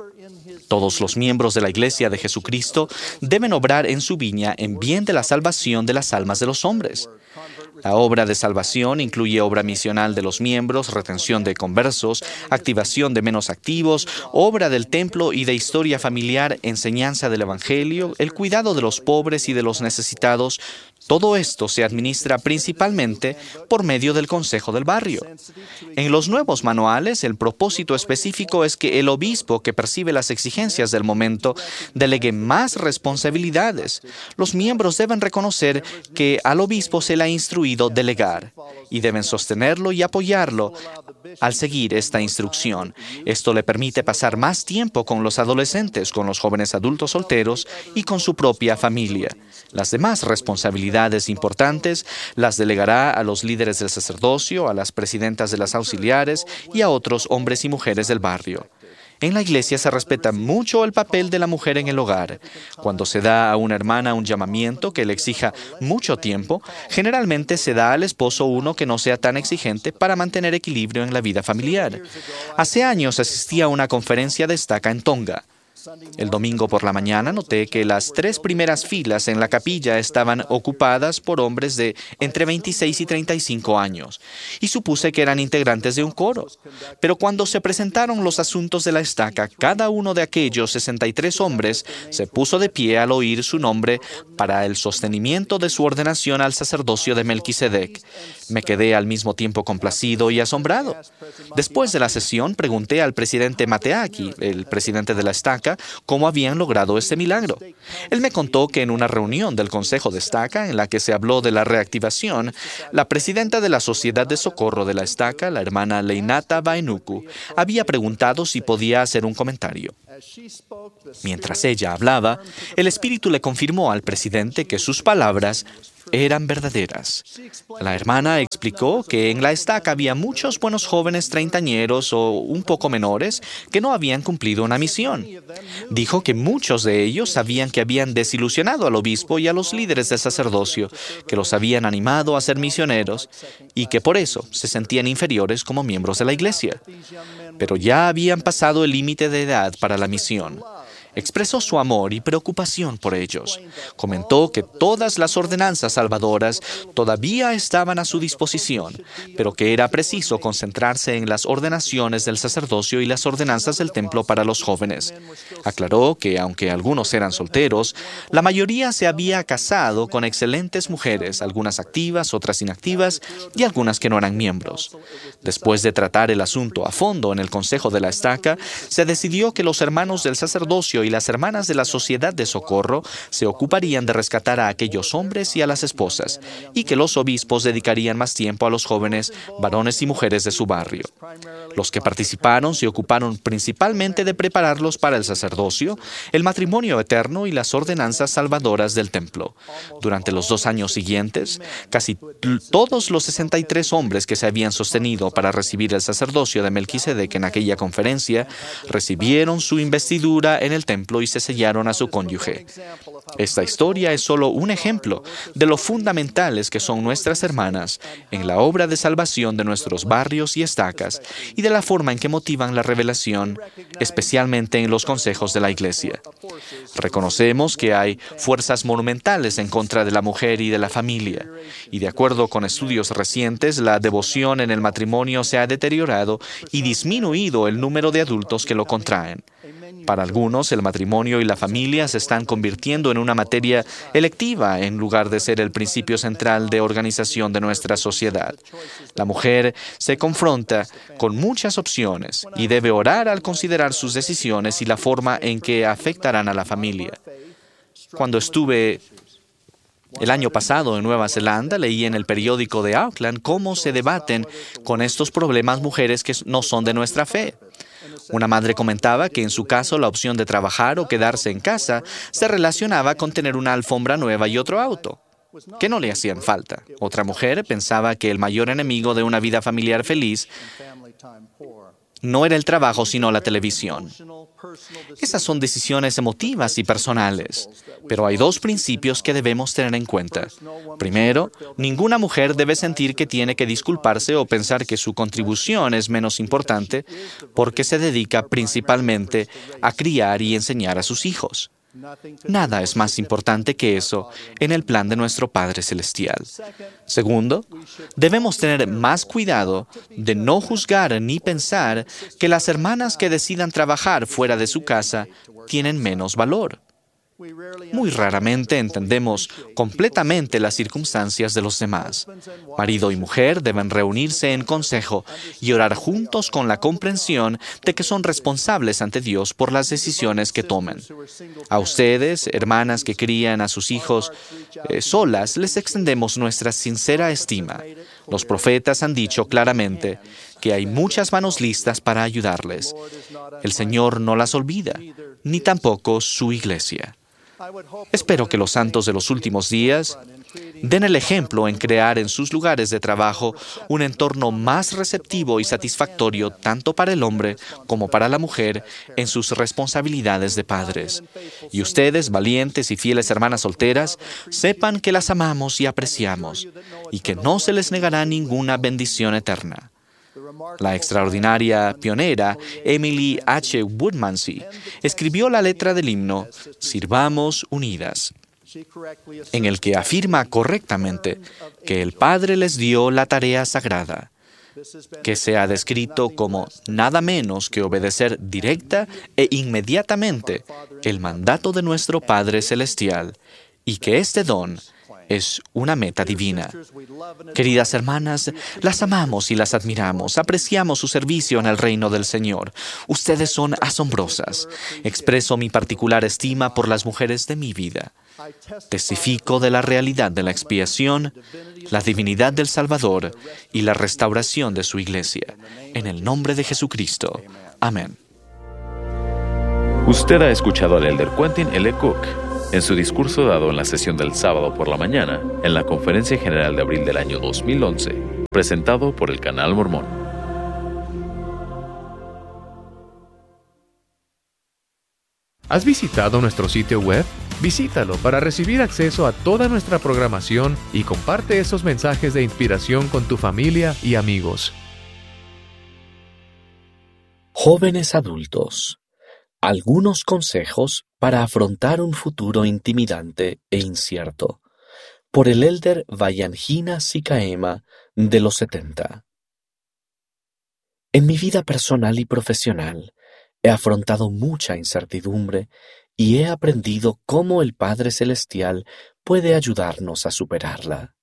Todos los miembros de la Iglesia de Jesucristo deben obrar en su viña en bien de la salvación de las almas de los hombres. La obra de salvación incluye obra misional de los miembros, retención de conversos, activación de menos activos, obra del templo y de historia familiar, enseñanza del Evangelio, el cuidado de los pobres y de los necesitados. Todo esto se administra principalmente por medio del Consejo del Barrio. En los nuevos manuales, el propósito específico es que el obispo que percibe las exigencias del momento delegue más responsabilidades. Los miembros deben reconocer que al obispo se le ha instruido delegar y deben sostenerlo y apoyarlo al seguir esta instrucción. Esto le permite pasar más tiempo con los adolescentes, con los jóvenes adultos solteros y con su propia familia. Las demás responsabilidades importantes las delegará a los líderes del sacerdocio, a las presidentas de las auxiliares y a otros hombres y mujeres del barrio. En la iglesia se respeta mucho el papel de la mujer en el hogar. Cuando se da a una hermana un llamamiento que le exija mucho tiempo, generalmente se da al esposo uno que no sea tan exigente para mantener equilibrio en la vida familiar. Hace años asistí a una conferencia de estaca en Tonga. El domingo por la mañana noté que las 3 primeras filas en la capilla estaban ocupadas por hombres de entre 26 y 35 años, y supuse que eran integrantes de un coro. Pero cuando se presentaron los asuntos de la estaca, cada uno de aquellos 63 hombres se puso de pie al oír su nombre para el sostenimiento de su ordenación al sacerdocio de Melquisedec. Me quedé al mismo tiempo complacido y asombrado. Después de la sesión, pregunté al presidente Mateaki, el presidente de la estaca, explica cómo habían logrado este milagro. Él me contó que en una reunión del Consejo de Estaca, en la que se habló de la reactivación, la presidenta de la Sociedad de Socorro de la Estaca, la hermana Leinata Vainuku, había preguntado si podía hacer un comentario. Mientras ella hablaba, el Espíritu le confirmó al presidente que sus palabras eran verdaderas. La hermana explicó que en la estaca había muchos buenos jóvenes treintañeros o un poco menores que no habían cumplido una misión. Dijo que muchos de ellos sabían que habían desilusionado al obispo y a los líderes del sacerdocio, que los habían animado a ser misioneros y que por eso se sentían inferiores como miembros de la iglesia. Pero ya habían pasado el límite de edad para la misión. Expresó su amor y preocupación por ellos. Comentó que todas las ordenanzas salvadoras todavía estaban a su disposición, pero que era preciso concentrarse en las ordenaciones del sacerdocio y las ordenanzas del templo para los jóvenes. Aclaró que, aunque algunos eran solteros, la mayoría se había casado con excelentes mujeres, algunas activas, otras inactivas y algunas que no eran miembros. Después de tratar el asunto a fondo en el Consejo de la Estaca, se decidió que los hermanos del sacerdocio y las hermanas de la Sociedad de Socorro se ocuparían de rescatar a aquellos hombres y a las esposas, y que los obispos dedicarían más tiempo a los jóvenes, varones y mujeres de su barrio. Los que participaron se ocuparon principalmente de prepararlos para el sacerdocio, el matrimonio eterno y las ordenanzas salvadoras del templo. Durante los 2 años siguientes, casi todos los 63 hombres que se habían sostenido para recibir el sacerdocio de Melquisedec en aquella conferencia, recibieron su investidura en el templo y se sellaron a su cónyuge. Esta historia es solo un ejemplo de lo fundamentales que son nuestras hermanas en la obra de salvación de nuestros barrios y estacas y de la forma en que motivan la revelación, especialmente en los consejos de la Iglesia. Reconocemos que hay fuerzas monumentales en contra de la mujer y de la familia, y de acuerdo con estudios recientes, la devoción en el matrimonio se ha deteriorado y disminuido el número de adultos que lo contraen. Para algunos, el matrimonio y la familia se están convirtiendo en una materia electiva en lugar de ser el principio central de organización de nuestra sociedad. La mujer se confronta con muchas opciones y debe orar al considerar sus decisiones y la forma en que afectarán a la familia. Cuando estuve el año pasado en Nueva Zelanda, leí en el periódico de Auckland cómo se debaten con estos problemas mujeres que no son de nuestra fe. Una madre comentaba que en su caso la opción de trabajar o quedarse en casa se relacionaba con tener una alfombra nueva y otro auto, que no le hacían falta. Otra mujer pensaba que el mayor enemigo de una vida familiar feliz no era el trabajo, sino la televisión. Esas son decisiones emotivas y personales, pero hay 2 principios que debemos tener en cuenta. Primero, ninguna mujer debe sentir que tiene que disculparse o pensar que su contribución es menos importante porque se dedica principalmente a criar y enseñar a sus hijos. Nada es más importante que eso en el plan de nuestro Padre Celestial. Segundo, debemos tener más cuidado de no juzgar ni pensar que las hermanas que decidan trabajar fuera de su casa tienen menos valor. Muy raramente entendemos completamente las circunstancias de los demás. Marido y mujer deben reunirse en consejo y orar juntos con la comprensión de que son responsables ante Dios por las decisiones que tomen. A ustedes, hermanas que crían a sus hijos solas, les extendemos nuestra sincera estima. Los profetas han dicho claramente que hay muchas manos listas para ayudarles. El Señor no las olvida, ni tampoco su iglesia. Espero que los santos de los últimos días den el ejemplo en crear en sus lugares de trabajo un entorno más receptivo y satisfactorio tanto para el hombre como para la mujer en sus responsabilidades de padres. Y ustedes, valientes y fieles hermanas solteras, sepan que las amamos y apreciamos y que no se les negará ninguna bendición eterna. La extraordinaria pionera Emily H. Woodmansey escribió la letra del himno Sirvamos Unidas, en el que afirma correctamente que el Padre les dio la tarea sagrada, que se ha descrito como nada menos que obedecer directa e inmediatamente el mandato de nuestro Padre Celestial, y que este don es una meta divina. Queridas hermanas, las amamos y las admiramos. Apreciamos su servicio en el reino del Señor. Ustedes son asombrosas. Expreso mi particular estima por las mujeres de mi vida. Testifico de la realidad de la expiación, la divinidad del Salvador y la restauración de su iglesia. En el nombre de Jesucristo. Amén. Usted ha escuchado al elder Quentin L. Cook en su discurso dado en la sesión del sábado por la mañana en la Conferencia General de abril del año 2011, presentado por el Canal Mormón. ¿Has visitado nuestro sitio web? Visítalo para recibir acceso a toda nuestra programación y comparte esos mensajes de inspiración con tu familia y amigos. Jóvenes adultos. Algunos consejos para afrontar un futuro intimidante e incierto, por el elder Vayanjina Sikaema de los 70. En mi vida personal y profesional he afrontado mucha incertidumbre y he aprendido cómo el Padre Celestial puede ayudarnos a superarla.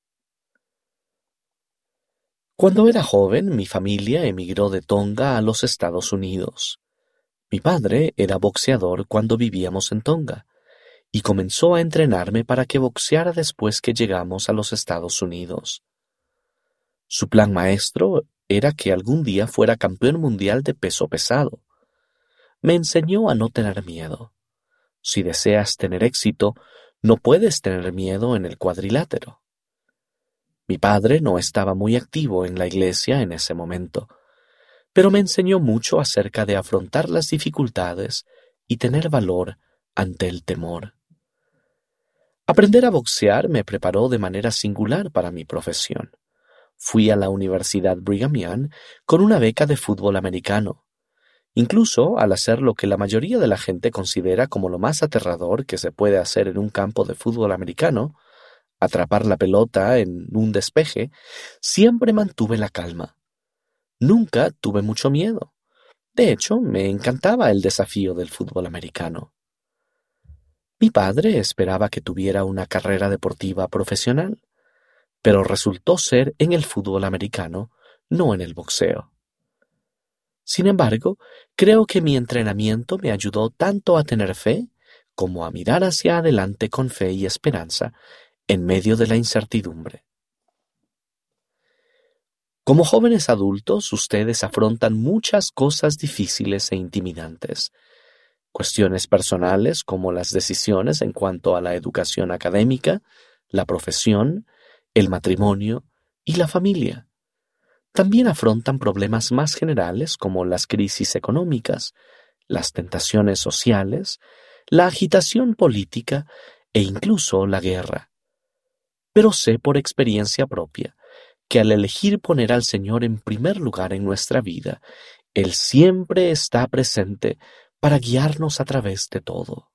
Cuando era joven, mi familia emigró de Tonga a los Estados Unidos. Mi padre era boxeador cuando vivíamos en Tonga y comenzó a entrenarme para que boxeara después que llegamos a los Estados Unidos. Su plan maestro era que algún día fuera campeón mundial de peso pesado. Me enseñó a no tener miedo. Si deseas tener éxito, no puedes tener miedo en el cuadrilátero. Mi padre no estaba muy activo en la iglesia en ese momento, pero me enseñó mucho acerca de afrontar las dificultades y tener valor ante el temor. Aprender a boxear me preparó de manera singular para mi profesión. Fui a la Universidad Brigham Young con una beca de fútbol americano. Incluso al hacer lo que la mayoría de la gente considera como lo más aterrador que se puede hacer en un campo de fútbol americano, atrapar la pelota en un despeje, siempre mantuve la calma. Nunca tuve mucho miedo. De hecho, me encantaba el desafío del fútbol americano. Mi padre esperaba que tuviera una carrera deportiva profesional, pero resultó ser en el fútbol americano, no en el boxeo. Sin embargo, creo que mi entrenamiento me ayudó tanto a tener fe como a mirar hacia adelante con fe y esperanza en medio de la incertidumbre. Como jóvenes adultos, ustedes afrontan muchas cosas difíciles e intimidantes. Cuestiones personales como las decisiones en cuanto a la educación académica, la profesión, el matrimonio y la familia. También afrontan problemas más generales como las crisis económicas, las tentaciones sociales, la agitación política e incluso la guerra. Pero sé por experiencia propia que al elegir poner al Señor en primer lugar en nuestra vida, Él siempre está presente para guiarnos a través de todo.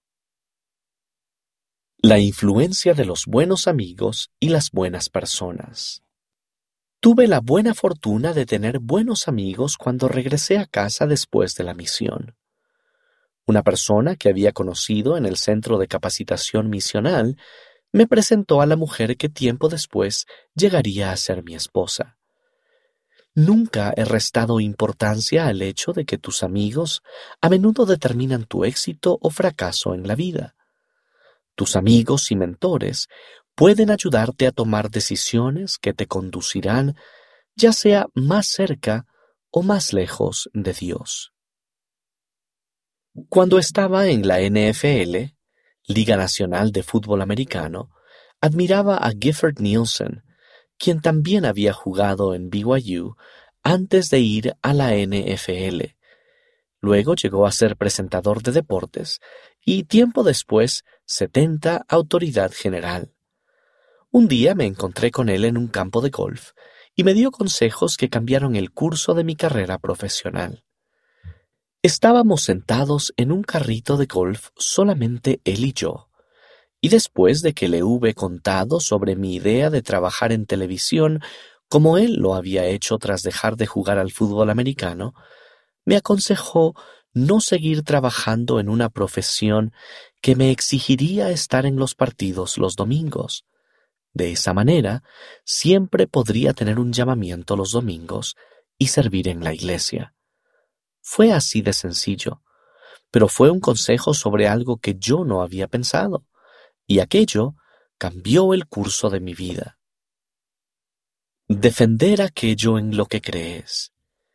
La influencia de los buenos amigos y las buenas personas. Tuve la buena fortuna de tener buenos amigos cuando regresé a casa después de la misión. Una persona que había conocido en el centro de capacitación misional me presentó a la mujer que tiempo después llegaría a ser mi esposa. Nunca he restado importancia al hecho de que tus amigos a menudo determinan tu éxito o fracaso en la vida. Tus amigos y mentores pueden ayudarte a tomar decisiones que te conducirán ya sea más cerca o más lejos de Dios. Cuando estaba en la NFL, Liga Nacional de Fútbol Americano, admiraba a Gifford Nielsen, quien también había jugado en BYU antes de ir a la NFL. Luego llegó a ser presentador de deportes y tiempo después 70 autoridad general. Un día me encontré con él en un campo de golf y me dio consejos que cambiaron el curso de mi carrera profesional. Estábamos sentados en un carrito de golf solamente él y yo, y después de que le hube contado sobre mi idea de trabajar en televisión, como él lo había hecho tras dejar de jugar al fútbol americano, me aconsejó no seguir trabajando en una profesión que me exigiría estar en los partidos los domingos. De esa manera, siempre podría tener un llamamiento los domingos y servir en la iglesia. Fue así de sencillo, pero fue un consejo sobre algo que yo no había pensado, y aquello cambió el curso de mi vida. Defender aquello en lo que crees.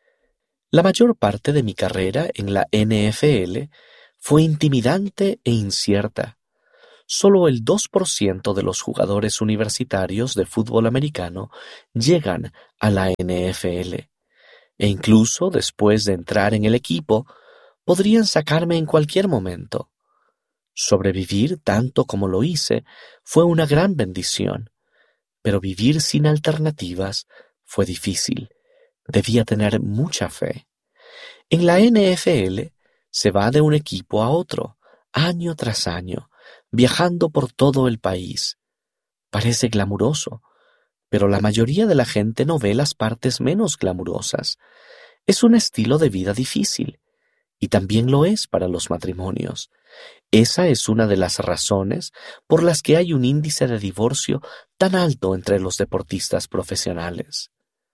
La mayor parte de mi carrera en la NFL fue intimidante e incierta. Solo el 2% de los jugadores universitarios de fútbol americano llegan a la NFL, e incluso después de entrar en el equipo, podrían sacarme en cualquier momento. Sobrevivir tanto como lo hice fue una gran bendición, pero vivir sin alternativas fue difícil. Debía tener mucha fe. En la NFL se va de un equipo a otro, año tras año, viajando por todo el país. Parece glamuroso, pero la mayoría de la gente no ve las partes menos glamurosas. Es un estilo de vida difícil, y también lo es para los matrimonios. Esa es una de las razones por las que hay un índice de divorcio tan alto entre los deportistas profesionales.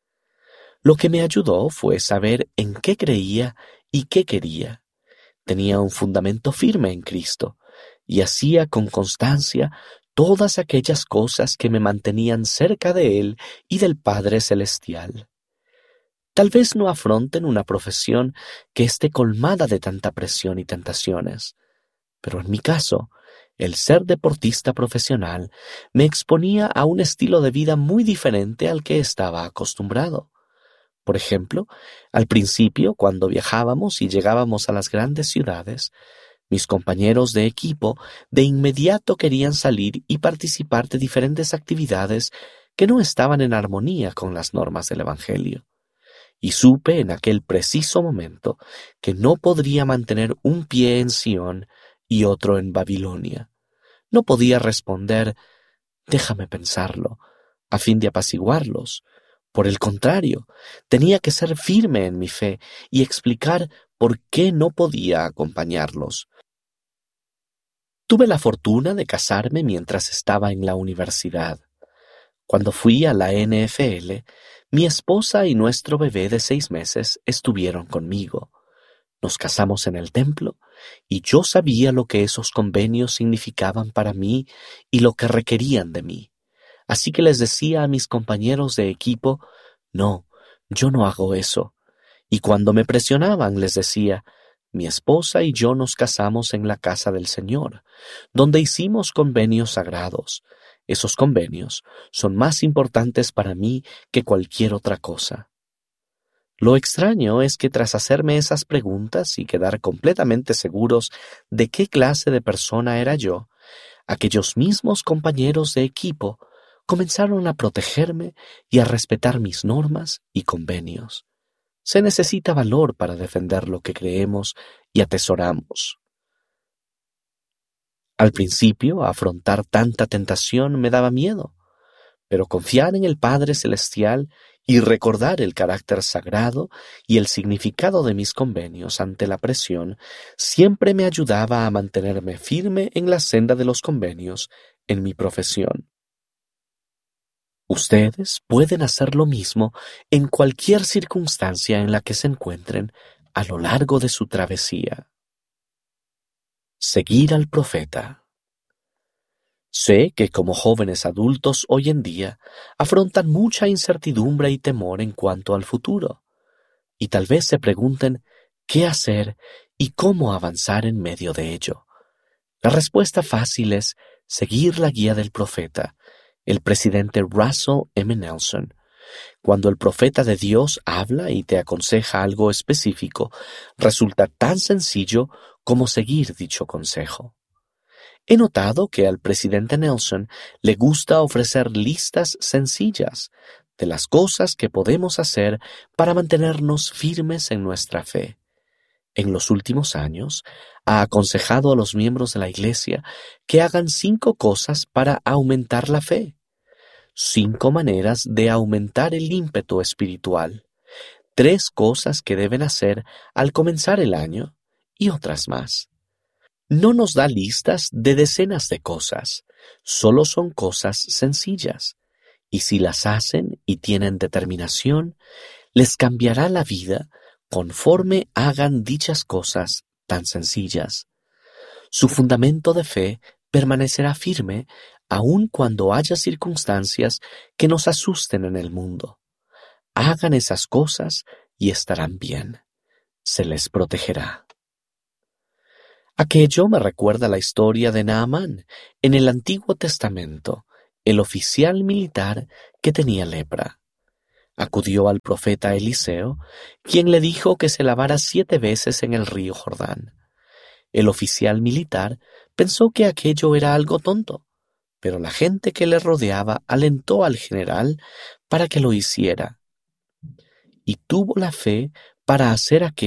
Lo que me ayudó fue saber en qué creía y qué quería. Tenía un fundamento firme en Cristo y hacía con constancia todas aquellas cosas que me mantenían cerca de Él y del Padre Celestial. Tal vez no afronten una profesión que esté colmada de tanta presión y tentaciones, pero en mi caso, el ser deportista profesional me exponía a un estilo de vida muy diferente al que estaba acostumbrado. Por ejemplo, al principio, cuando viajábamos y llegábamos a las grandes ciudades, mis compañeros de equipo de inmediato querían salir y participar de diferentes actividades que no estaban en armonía con las normas del Evangelio. Y supe en aquel preciso momento que no podría mantener un pie en Sión y otro en Babilonia. No podía responder, déjame pensarlo, a fin de apaciguarlos. Por el contrario, tenía que ser firme en mi fe y explicar por qué no podía acompañarlos. Tuve la fortuna de casarme mientras estaba en la universidad. Cuando fui a la NFL, mi esposa y nuestro bebé de 6 meses estuvieron conmigo. Nos casamos en el templo y yo sabía lo que esos convenios significaban para mí y lo que requerían de mí. Así que les decía a mis compañeros de equipo, no, yo no hago eso. Y cuando me presionaban les decía, mi esposa y yo nos casamos en la casa del Señor, donde hicimos convenios sagrados. Esos convenios son más importantes para mí que cualquier otra cosa. Lo extraño es que tras hacerme esas preguntas y quedar completamente seguros de qué clase de persona era yo, aquellos mismos compañeros de equipo comenzaron a protegerme y a respetar mis normas y convenios. Se necesita valor para defender lo que creemos y atesoramos. Al principio, afrontar tanta tentación me daba miedo, pero confiar en el Padre Celestial y recordar el carácter sagrado y el significado de mis convenios ante la presión siempre me ayudaba a mantenerme firme en la senda de los convenios en mi profesión. Ustedes pueden hacer lo mismo en cualquier circunstancia en la que se encuentren a lo largo de su travesía. Seguir al profeta. Sé que como jóvenes adultos hoy en día afrontan mucha incertidumbre y temor en cuanto al futuro, y tal vez se pregunten qué hacer y cómo avanzar en medio de ello. La respuesta fácil es seguir la guía del profeta, el presidente Russell M. Nelson. Cuando el profeta de Dios habla y te aconseja algo específico, resulta tan sencillo como seguir dicho consejo. He notado que al presidente Nelson le gusta ofrecer listas sencillas de las cosas que podemos hacer para mantenernos firmes en nuestra fe. En los últimos años, ha aconsejado a los miembros de la Iglesia que hagan 5 cosas para aumentar la fe. 5 maneras de aumentar el ímpetu espiritual, 3 cosas que deben hacer al comenzar el año y otras más. No nos da listas de decenas de cosas, Solo son cosas sencillas, y si las hacen y tienen determinación, les cambiará la vida conforme hagan dichas cosas tan sencillas. Su fundamento de fe permanecerá firme aun cuando haya circunstancias que nos asusten en el mundo. Hagan esas cosas y estarán bien. Se les protegerá. Aquello me recuerda la historia de Naamán en el Antiguo Testamento, el oficial militar que tenía lepra. Acudió al profeta Eliseo, quien le dijo que se lavara 7 veces en el río Jordán. El oficial militar pensó que aquello era algo tonto, pero la gente que le rodeaba alentó al general para que lo hiciera, y tuvo la fe para hacer aquello